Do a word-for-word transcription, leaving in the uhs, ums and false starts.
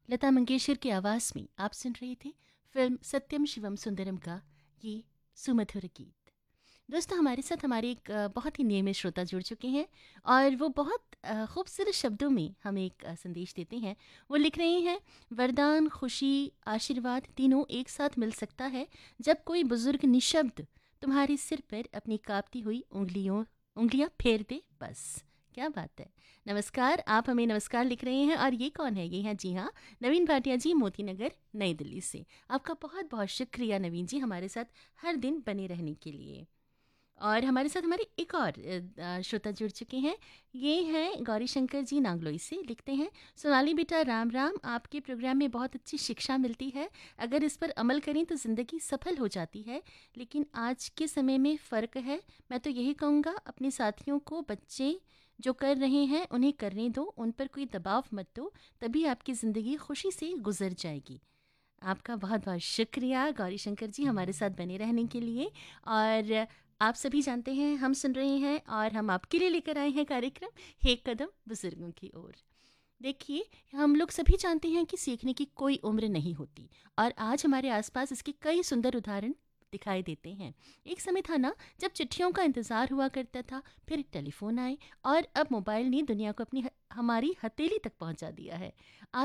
लता मंगेशकर की आवाज़ में आप सुन रहे थे फिल्म सत्यम शिवम सुंदरम का ये सुमधुर गीत। दोस्तों, हमारे साथ हमारे एक अ, बहुत ही नियमित श्रोता जुड़ चुके हैं और वो बहुत अ, खूबसूरत शब्दों में हमें एक अ, संदेश देते हैं। वो लिख रहे हैं, वरदान, खुशी, आशीर्वाद तीनों एक साथ मिल सकता है जब कोई बुजुर्ग निशब्द तुम्हारे सिर पर अपनी कांपती हुई उंगलियों उंगलियां फेर दे, बस। क्या बात है। नमस्कार, आप हमें नमस्कार लिख रहे हैं और ये कौन है? ये हैं, जी हाँ, नवीन भाटिया जी, मोती नगर, नई दिल्ली से। आपका बहुत बहुत शुक्रिया नवीन जी, हमारे साथ हर दिन बने रहने के लिए। और हमारे साथ हमारे एक और अ, अ, श्रोता जुड़ चुके हैं। ये हैं गौरी शंकर जी, नांगलोई से। लिखते हैं, सोनाली बेटा राम राम, आपके प्रोग्राम में बहुत अच्छी शिक्षा मिलती है। अगर इस पर अमल करें तो ज़िंदगी सफल हो जाती है, लेकिन आज के समय में फ़र्क है। मैं तो यही कहूँगा, अपने साथियों को बच्चे जो कर रहे हैं उन्हें करने दो, उन पर कोई दबाव मत दो, तभी आपकी ज़िंदगी खुशी से गुजर जाएगी। आपका बहुत बहुत शुक्रिया गौरी शंकर जी, हमारे साथ बने रहने के लिए। और आप सभी जानते हैं हम सुन रहे हैं और हम आपके लिए लेकर आए हैं कार्यक्रम एक कदम बुजुर्गों की ओर। देखिए, हम लोग सभी जानते हैं कि सीखने की कोई उम्र नहीं होती और आज हमारे आसपास इसके कई सुंदर उदाहरण दिखाई देते हैं। एक समय था ना, जब चिट्ठियों का इंतज़ार हुआ करता था, फिर टेलीफोन आए और अब मोबाइल ने दुनिया को अपनी ह- हमारी हथेली तक पहुंचा दिया है।